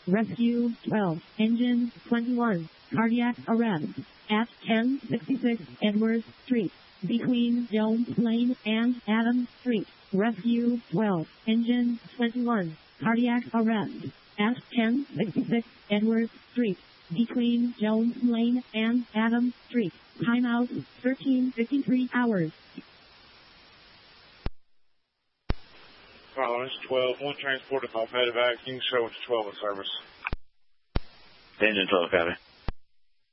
Rescue 12, Engine 21, cardiac arrest at 1066 Edwards Street, between Jones Lane and Adams Street. Rescue 12, Engine 21, cardiac arrest at 1066 Edwards Street, between Jones Lane and Adams Street. Timeout 13:53 hours. Following 12, one transported by medevac. You can show it to 12 in service. Engine 12, copy.